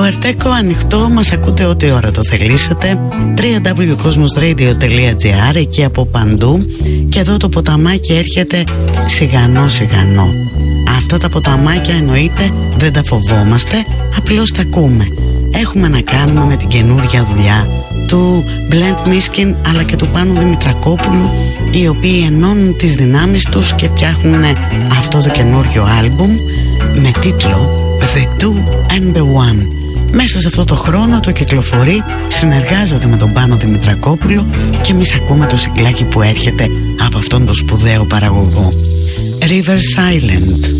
Ερτέκο ανοιχτό, μας ακούτε ό,τι ώρα το θελήσετε. www.cosmosradio.gr, εκεί από παντού. Και εδώ το ποταμάκι έρχεται σιγανό σιγανό. Αυτά τα ποταμάκια εννοείται δεν τα φοβόμαστε, απλώς τα ακούμε. Έχουμε να κάνουμε με την καινούρια δουλειά του Blend Miskin αλλά και του Πάνου Δημητρακόπουλου, οι οποίοι ενώνουν τις δυνάμεις τους και φτιάχνουν αυτό το καινούριο άλμπουμ με τίτλο The Two and the One. Μέσα σε αυτό το χρόνο το κυκλοφορεί, συνεργάζεται με τον Πάνο Δημητρακόπουλο και εμείς ακούμε το συγκλάκι που έρχεται από αυτόν τον σπουδαίο παραγωγό. River Silent.